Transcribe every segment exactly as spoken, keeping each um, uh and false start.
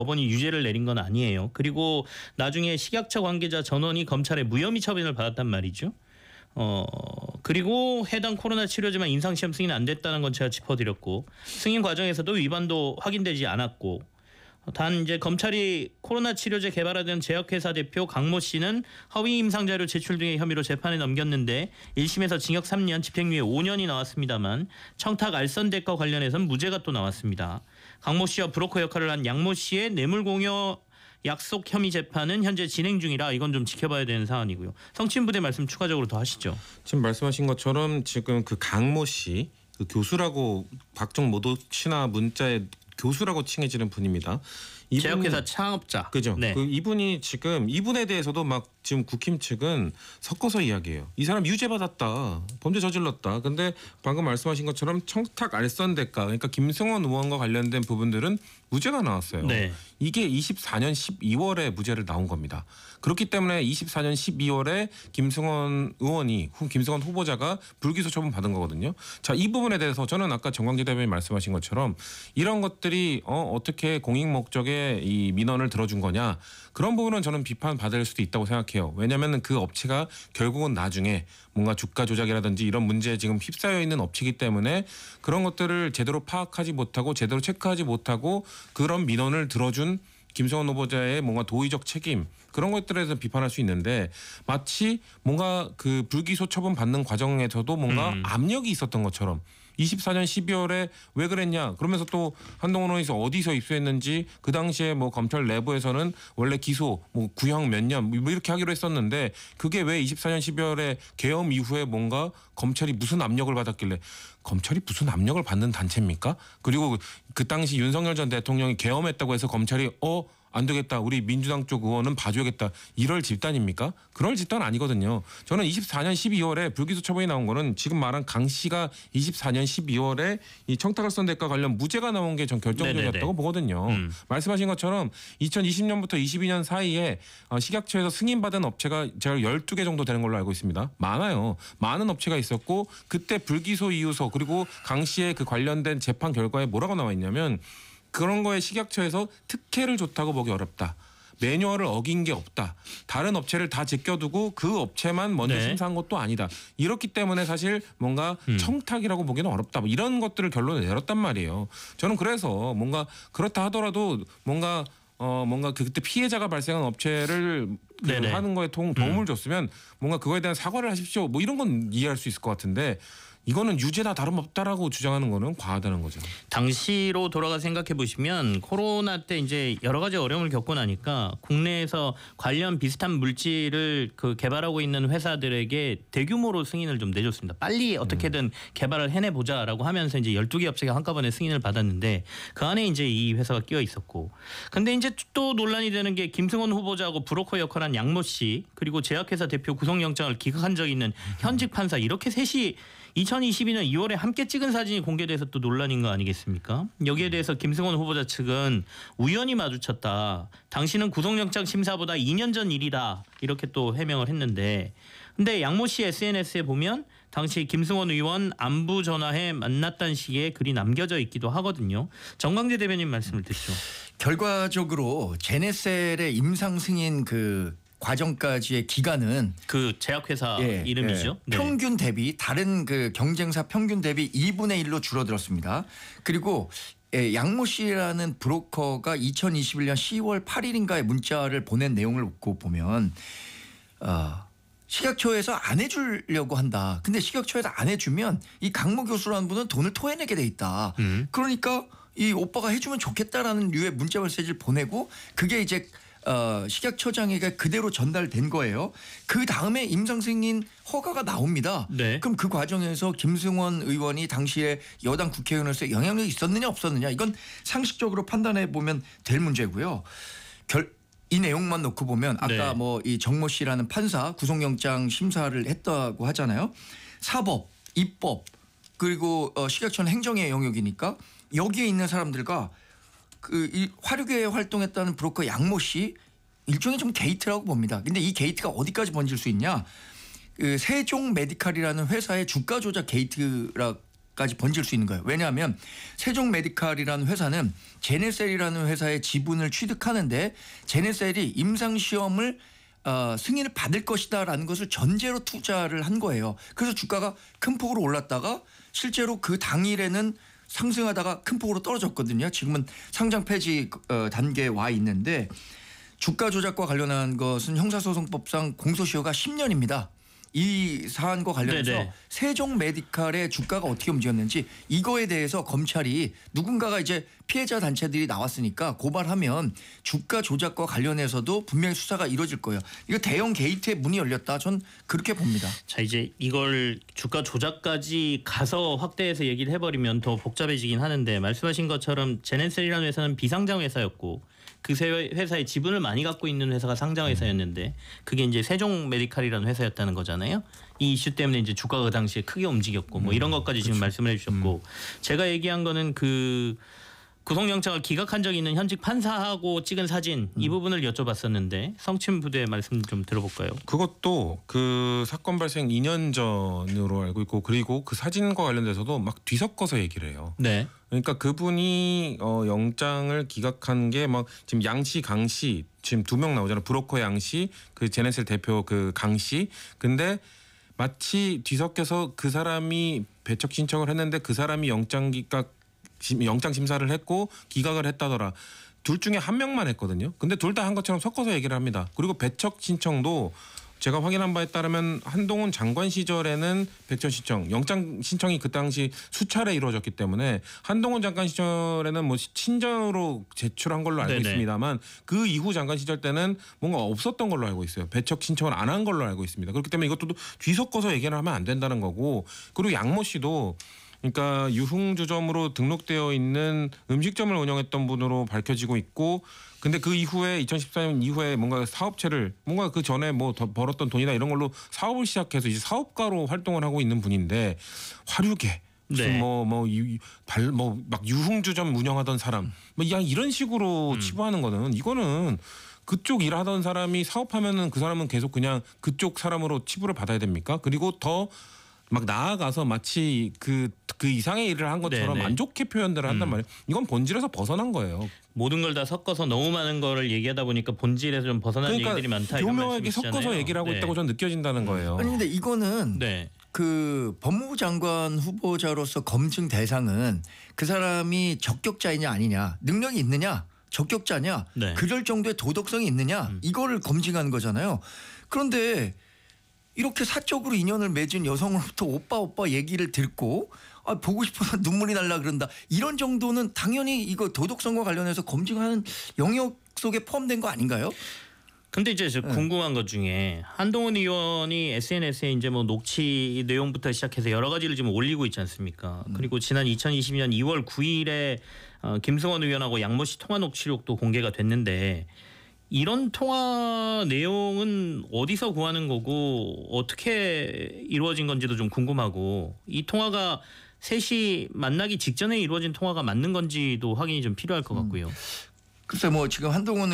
법원이 유죄를 내린 건 아니에요. 그리고 나중에 식약처 관계자 전원이 검찰의 무혐의 처분을 받았단 말이죠. 어 그리고 해당 코로나 치료제만 임상시험 승인 안 됐다는 건 제가 짚어드렸고 승인 과정에서도 위반도 확인되지 않았고 단 이제 검찰이 코로나 치료제 개발하던 제약회사 대표 강모 씨는 허위 임상 자료 제출 등의 혐의로 재판에 넘겼는데 일 심에서 징역 삼 년, 집행유예 오 년이 나왔습니다만 청탁 알선 대가 관련해서는 무죄가 또 나왔습니다. 강모 씨와 브로커 역할을 한 양모 씨의 뇌물공여 약속 혐의 재판은 현재 진행 중이라 이건 좀 지켜봐야 되는 사안이고요. 성친부대 말씀 추가적으로 더 하시죠. 지금 말씀하신 것처럼 지금 그 강모 씨, 그 교수라고 박정모도 씨나 문자에 교수라고 칭해지는 분입니다. 이분이, 제약회사 창업자. 그죠. 네. 그 이분이 지금 이분에 대해서도 막 지금 국힘 측은 섞어서 이야기해요. 이 사람 유죄 받았다, 범죄 저질렀다. 근데 방금 말씀하신 것처럼 청탁 알선 대가, 그러니까 김승원 의원과 관련된 부분들은 무죄가 나왔어요. 네. 이게 이십사 년 십이월에 무죄를 나온 겁니다. 그렇기 때문에 이십사 년 십이월에 김승원 의원이 김승원 후보자가 불기소 처분 받은 거거든요. 자, 이 부분에 대해서 저는 아까 정광재 대변인 말씀하신 것처럼 이런 것들이 어, 어떻게 공익 목적의 이 민원을 들어준 거냐, 그런 부분은 저는 비판 받을 수도 있다고 생각해요. 왜냐하면 그 업체가 결국은 나중에 뭔가 주가 조작이라든지 이런 문제에 지금 휩싸여 있는 업체이기 때문에 그런 것들을 제대로 파악하지 못하고 제대로 체크하지 못하고 그런 민원을 들어준 김승원 후보자의 뭔가 도의적 책임, 그런 것들에 대해서 비판할 수 있는데 마치 뭔가 그 불기소 처분 받는 과정에서도 뭔가 음. 압력이 있었던 것처럼 이십사 년 십이월에 왜 그랬냐 그러면서 또 한동훈 의원에서 어디서 입수했는지 그 당시에 뭐 검찰 내부에서는 원래 기소 뭐 구형 몇 년 뭐 이렇게 하기로 했었는데 그게 왜 이십사 년 십이월에 계엄 이후에 뭔가 검찰이 무슨 압력을 받았길래, 검찰이 무슨 압력을 받는 단체입니까? 그리고 그 당시 윤석열 전 대통령이 계엄했다고 해서 검찰이 어 안 되겠다, 우리 민주당 쪽 의원은 봐줘야겠다, 이럴 집단입니까? 그럴 집단 아니거든요. 저는 이십사 년 십이월에 불기소 처분이 나온 거는 지금 말한 강 씨가 이십사 년 십이월에 이 청탁알선 대가 관련 무죄가 나온 게 전 결정적이었다고 네네네. 보거든요. 음. 말씀하신 것처럼 이천이십 년부터 이십이 년 사이에 식약처에서 승인받은 업체가 제가 열두 개 정도 되는 걸로 알고 있습니다. 많아요. 많은 업체가 있었고 그때 불기소 이유서 그리고 강 씨의 그 관련된 재판 결과에 뭐라고 나와 있냐면 그런 거에 식약처에서 특혜를 줬다고 보기 어렵다, 매뉴얼을 어긴 게 없다, 다른 업체를 다 제껴두고 그 업체만 먼저 네. 심사한 것도 아니다, 이렇기 때문에 사실 뭔가 음. 청탁이라고 보기는 어렵다, 뭐 이런 것들을 결론을 내렸단 말이에요. 저는 그래서 뭔가 그렇다 하더라도 뭔가 어 뭔가 그때 피해자가 발생한 업체를 그 네네. 하는 거에 도, 도움을 음. 줬으면 뭔가 그거에 대한 사과를 하십시오, 뭐 이런 건 이해할 수 있을 것 같은데 이거는 유죄나 다름없다라고 주장하는 거는 과하다는 거죠. 당시로 돌아가 생각해 보시면 코로나 때 이제 여러 가지 어려움을 겪고 나니까 국내에서 관련 비슷한 물질을 그 개발하고 있는 회사들에게 대규모로 승인을 좀 내줬습니다. 빨리 어떻게든 음. 개발을 해내보자라고 하면서 이제 열두 개 업체가 한꺼번에 승인을 받았는데 그 안에 이제 이 회사가 끼어 있었고, 근데 이제 또 논란이 되는 게 김승원 후보자하고 브로커 역할한 양모 씨 그리고 제약회사 대표 구속영장을 기각한 적이 있는 현직 판사, 이렇게 셋이 이천이십이 년 이월에 함께 찍은 사진이 공개돼서 또 논란인 거 아니겠습니까? 여기에 대해서 김승원 후보자 측은 우연히 마주쳤다, 당신은 구속영장 심사보다 이 년 전 일이다, 이렇게 또 해명을 했는데, 근데 양모 씨 에스엔에스에 보면 당시 김승원 의원 안부 전화해 만났다는 식의 글이 남겨져 있기도 하거든요. 정광재 대변인 말씀을 듣죠. 결과적으로 제네셀의 임상 승인 그 과정까지의 기간은 그 제약회사 예, 이름이죠. 예. 평균 대비 다른 그 경쟁사 평균 대비 이분의 일로 줄어들었습니다. 그리고 예, 양모 씨라는 브로커가 이천이십일 년 시월 팔일인가에 문자를 보낸 내용을 놓고 보면 어, 식약처에서 안 해주려고 한다. 근데 식약처에서 안 해주면 이 강모 교수라는 분은 돈을 토해내게 돼 있다. 음. 그러니까 이 오빠가 해주면 좋겠다라는 류의 문자 메시지를 보내고 그게 이제 어, 식약처장에게 그대로 전달된 거예요. 그 다음에 임상승인 허가가 나옵니다. 네. 그럼 그 과정에서 김승원 의원이 당시에 여당 국회의원으로서 영향력이 있었느냐 없었느냐, 이건 상식적으로 판단해 보면 될 문제고요. 결, 이 내용만 놓고 보면 아까 네. 뭐 이 정모 씨라는 판사 구속영장 심사를 했다고 하잖아요. 사법, 입법 그리고 어, 식약처는 행정의 영역이니까 여기에 있는 사람들과 그 이 화류계에 활동했다는 브로커 양모 씨 일종의 좀 게이트라고 봅니다. 근데 이 게이트가 어디까지 번질 수 있냐? 그 세종 메디칼이라는 회사의 주가 조작 게이트라 까지 번질 수 있는 거예요. 왜냐하면 세종 메디칼이라는 회사는 제네셀이라는 회사의 지분을 취득하는데 제네셀이 임상 시험을 어, 승인을 받을 것이다라는 것을 전제로 투자를 한 거예요. 그래서 주가가 큰 폭으로 올랐다가 실제로 그 당일에는 상승하다가 큰 폭으로 떨어졌거든요. 지금은 상장 폐지 어, 단계에 와 있는데 주가 조작과 관련한 것은 형사소송법상 공소시효가 십 년입니다. 이 사안과 관련해서 네네. 세종 메디칼의 주가가 어떻게 움직였는지 이거에 대해서 검찰이 누군가가 이제 피해자 단체들이 나왔으니까 고발하면 주가 조작과 관련해서도 분명히 수사가 이루어질 거예요. 이거 대형 게이트의 문이 열렸다. 전 그렇게 봅니다. 자 이제 이걸 주가 조작까지 가서 확대해서 얘기를 해버리면 더 복잡해지긴 하는데 말씀하신 것처럼 제네셀이라는 회사는 비상장 회사였고 그 회사의 지분을 많이 갖고 있는 회사가 상장 회사였는데 그게 이제 세종 메디칼이라는 회사였다는 거잖아요. 이 이슈 때문에 이제 주가가 그 당시에 크게 움직였고 뭐 이런 것까지 지금 말씀을 해주셨고 제가 얘기한 거는 그 구속영장을 기각한 적이 있는 현직 판사하고 찍은 사진 이 부분을 여쭤봤었는데 성침 부대 말씀 좀 들어볼까요? 그것도 그 사건 발생 이 년 전으로 알고 있고 그리고 그 사진과 관련돼서도 막 뒤섞어서 얘기를 해요. 네. 그러니까 그분이 어, 영장을 기각한 게 막 지금 양씨, 강씨 지금 두 명 나오잖아요. 브로커 양씨, 그 제네셀 대표 그 강씨. 근데 마치 뒤섞여서 그 사람이 배척 신청을 했는데 그 사람이 영장 기각 영장 심사를 했고 기각을 했다더라. 둘 중에 한 명만 했거든요. 근데 둘 다 한 것처럼 섞어서 얘기를 합니다. 그리고 배척 신청도 제가 확인한 바에 따르면 한동훈 장관 시절에는 배척 신청, 영장 신청이 그 당시 수차례 이루어졌기 때문에 한동훈 장관 시절에는 뭐 친전으로 제출한 걸로 알고 네네. 있습니다만 그 이후 장관 시절 때는 뭔가 없었던 걸로 알고 있어요. 배척 신청을 안 한 걸로 알고 있습니다. 그렇기 때문에 이것도 뒤섞어서 얘기를 하면 안 된다는 거고 그리고 양모 씨도 그러니까 유흥주점으로 등록되어 있는 음식점을 운영했던 분으로 밝혀지고 있고 근데 그 이후에 이천십사 년 이후에 뭔가 사업체를 뭔가 그 전에 뭐 더 벌었던 돈이나 이런 걸로 사업을 시작해서 이제 사업가로 활동을 하고 있는 분인데 화류계 무슨 네. 뭐뭐발뭐 막 유흥주점 운영하던 사람 뭐 그냥 이런 식으로 음. 치부하는 거는 이거는 그쪽 일하던 사람이 사업하면은 그 사람은 계속 그냥 그쪽 사람으로 치부를 받아야 됩니까? 그리고 더 막 나아가서 마치 그, 그 이상의 일을 한 것처럼 네네. 안 좋게 표현들을 한단 음. 말이에요. 이건 본질에서 벗어난 거예요. 모든 걸 다 섞어서 너무 많은 거를 얘기하다 보니까 본질에서 좀 벗어난 그러니까 얘기들이 많다. 이런 교묘하게 말씀이시잖아요. 섞어서 얘기를 하고 네. 있다고 저는 느껴진다는 거예요. 아니 근데 이거는 네. 그 법무부 장관 후보자로서 검증 대상은 그 사람이 적격자이냐 아니냐, 능력이 있느냐, 적격자냐, 네. 그럴 정도의 도덕성이 있느냐 음. 이거를 검증하는 거잖아요. 그런데 이렇게 사적으로 인연을 맺은 여성으로부터 오빠 오빠 얘기를 듣고 아, 보고 싶어서 눈물이 날라 그런다. 이런 정도는 당연히 이거 도덕성과 관련해서 검증하는 영역 속에 포함된 거 아닌가요? 근데 이제 저 네. 궁금한 것 중에 한동훈 의원이 에스엔에스에 이제 뭐 녹취 내용부터 시작해서 여러 가지를 지금 올리고 있지 않습니까? 음. 그리고 지난 이천이십 년 이월 구일에 어, 김승원 의원하고 양모 씨 통화 녹취록도 공개가 됐는데 이런 통화 내용은 어디서 구하는 거고 어떻게 이루어진 건지도 좀 궁금하고 이 통화가 셋이 만나기 직전에 이루어진 통화가 맞는 건지도 확인이 좀 필요할 것 같고요. 글쎄 뭐 지금 한동훈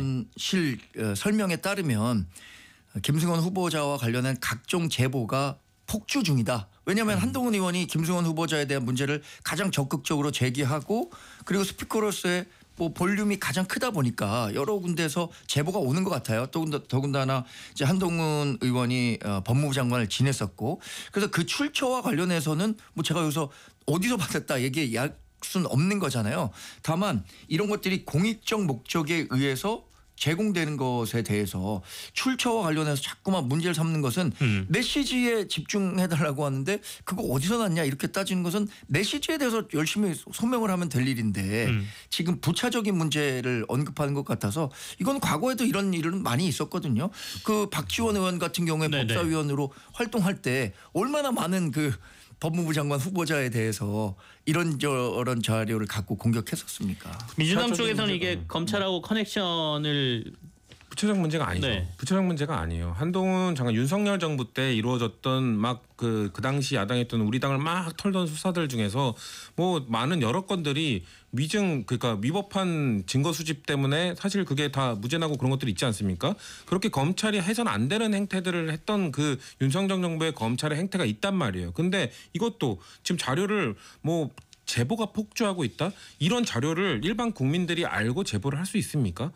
의원실 어, 설명에 따르면 김승원 후보자와 관련한 각종 제보가 폭주 중이다. 왜냐하면 음. 한동훈 의원이 김승원 후보자에 대한 문제를 가장 적극적으로 제기하고 그리고 스피커로서의 뭐 볼륨이 가장 크다 보니까 여러 군데서 제보가 오는 것 같아요. 더군다, 더군다나 이제 한동훈 의원이 어, 법무부 장관을 지냈었고 그래서 그 출처와 관련해서는 뭐 제가 여기서 어디서 받았다 얘기할 수는 없는 거잖아요. 다만 이런 것들이 공익적 목적에 의해서 제공되는 것에 대해서 출처와 관련해서 자꾸만 문제를 삼는 것은 음. 메시지에 집중해달라고 하는데 그거 어디서 났냐 이렇게 따지는 것은 메시지에 대해서 열심히 소명을 하면 될 일인데 음. 지금 부차적인 문제를 언급하는 것 같아서 이건 과거에도 이런 일은 많이 있었거든요. 그 박지원 의원 같은 경우에 네네. 법사위원으로 활동할 때 얼마나 많은 그 법무부 장관 후보자에 대해서 이런저런 자료를 갖고 공격했었습니까? 민주당 사적인 쪽에서는 문제가- 이게 검찰하고 커넥션을 부처적 문제가 아니죠. 네. 부처적 문제가 아니에요. 한동훈 장관 윤석열 정부 때 이루어졌던 막 그 그 당시 야당했던 우리 당을 막 털던 수사들 중에서 뭐 많은 여러 건들이 위증 그러니까 위법한 증거 수집 때문에 사실 그게 다 무죄 나고 그런 것들이 있지 않습니까? 그렇게 검찰이 해선 안 되는 행태들을 했던 그 윤석열 정부의 검찰의 행태가 있단 말이에요. 근데 이것도 지금 자료를 뭐 제보가 폭주하고 있다? 이런 자료를 일반 국민들이 알고 제보를 할 수 있습니까?